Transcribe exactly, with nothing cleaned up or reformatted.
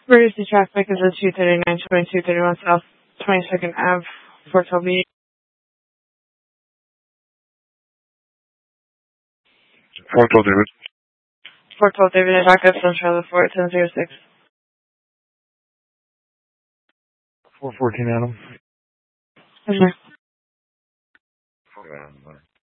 Emergency traffic is at two thirty-nine, twenty-two thirty-one South twenty-second Avenue, Fort Toby. Fort twelve, David. Fort twelve, David, backup from Charlotte Fort, ten oh six. four fourteen, Adam. Okay.